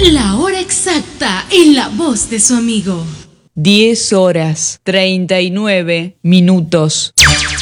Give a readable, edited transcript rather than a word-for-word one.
La hora exacta en la voz de su amigo. 10:39.